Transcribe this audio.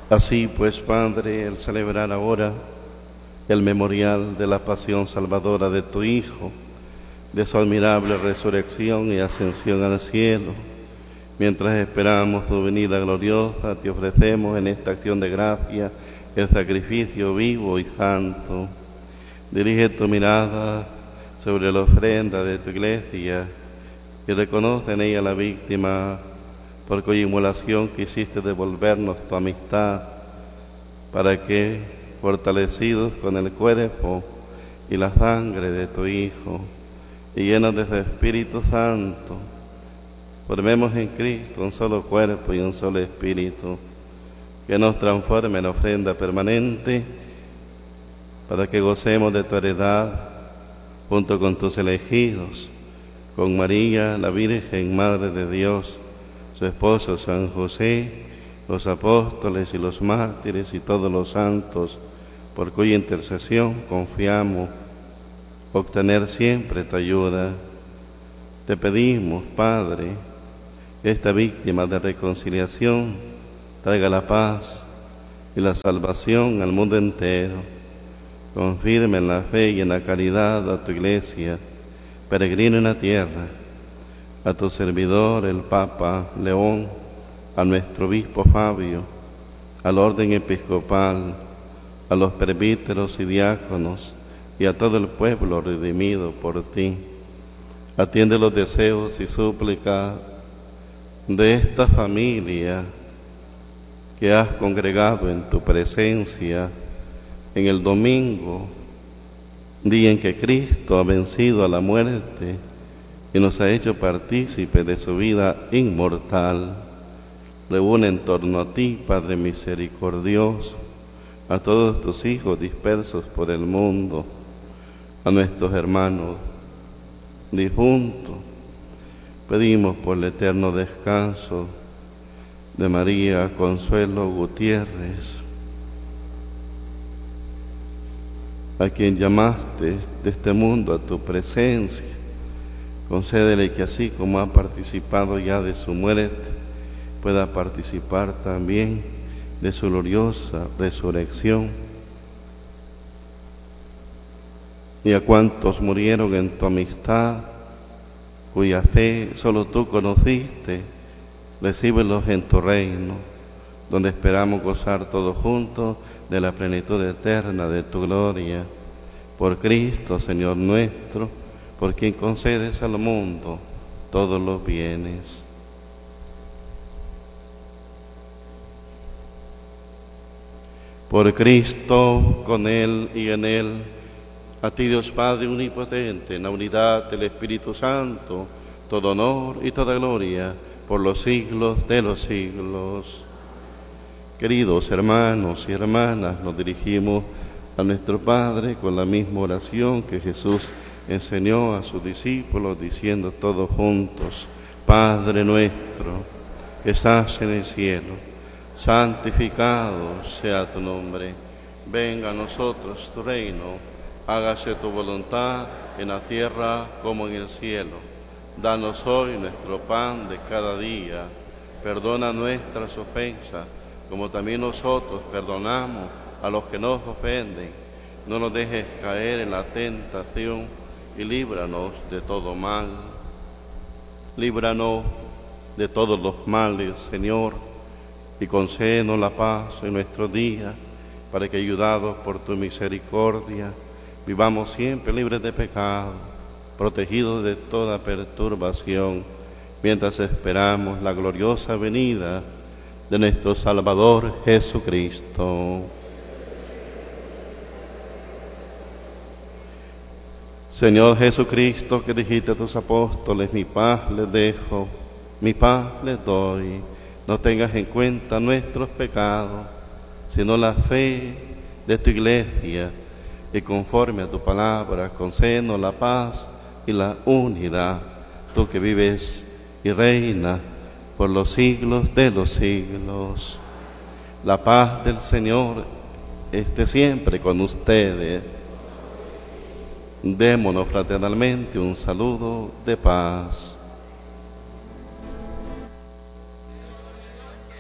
Así pues, Padre, al celebrar ahora el memorial de la pasión salvadora de tu Hijo, de su admirable resurrección y ascensión al cielo, mientras esperamos tu venida gloriosa, te ofrecemos en esta acción de gracia el sacrificio vivo y santo. Dirige tu mirada sobre la ofrenda de tu iglesia y reconoce en ella la víctima, por cuya inmolación quisiste devolvernos tu amistad, para que, fortalecidos con el cuerpo y la sangre de tu Hijo, y llenos de su Espíritu Santo, formemos en Cristo un solo cuerpo y un solo espíritu, que nos transforme en ofrenda permanente, para que gocemos de tu heredad, junto con tus elegidos, con María, la Virgen, Madre de Dios, su esposo San José, los apóstoles y los mártires y todos los santos, por cuya intercesión confiamos obtener siempre tu ayuda. Te pedimos, Padre, que esta víctima de reconciliación traiga la paz y la salvación al mundo entero. Confirme en la fe y en la caridad a tu Iglesia, peregrino en la tierra, a tu servidor, el Papa León, a nuestro obispo Fabio, al orden episcopal, a los presbíteros y diáconos, y a todo el pueblo redimido por ti. Atiende los deseos y súplicas de esta familia que has congregado en tu presencia en el domingo, día en que Cristo ha vencido a la muerte y nos ha hecho partícipe de su vida inmortal. Reúne en torno a ti, Padre misericordioso, a todos tus hijos dispersos por el mundo, a nuestros hermanos difuntos. Pedimos por el eterno descanso de María Consuelo Gutiérrez, a quien llamaste de este mundo a tu presencia. Concédele que así como ha participado ya de su muerte, pueda participar también de su gloriosa resurrección. Y a cuantos murieron en tu amistad, cuya fe solo tú conociste, recíbelos en tu reino, donde esperamos gozar todos juntos de la plenitud eterna de tu gloria. Por Cristo, Señor nuestro, por quien concedes al mundo todos los bienes. Por Cristo, con Él y en Él, a ti Dios Padre omnipotente, en la unidad del Espíritu Santo, todo honor y toda gloria por los siglos de los siglos. Queridos hermanos y hermanas, nos dirigimos a nuestro Padre con la misma oración que Jesús enseñó a sus discípulos, diciendo todos juntos: Padre nuestro, que estás en el cielo, santificado sea tu nombre. Venga a nosotros tu reino, hágase tu voluntad en la tierra como en el cielo. Danos hoy nuestro pan de cada día. Perdona nuestras ofensas, como también nosotros perdonamos a los que nos ofenden. No nos dejes caer en la tentación y líbranos de todo mal. Líbranos de todos los males, Señor, y concédenos la paz en nuestros días, para que, ayudados por tu misericordia, vivamos siempre libres de pecado, protegidos de toda perturbación, mientras esperamos la gloriosa venida de nuestro Salvador Jesucristo. Señor Jesucristo, que dijiste a tus apóstoles: mi paz les dejo, mi paz les doy. No tengas en cuenta nuestros pecados, sino la fe de tu iglesia, y conforme a tu palabra, concédenos la paz y la unidad, tú que vives y reinas por los siglos de los siglos. La paz del Señor esté siempre con ustedes. Démonos fraternalmente un saludo de paz.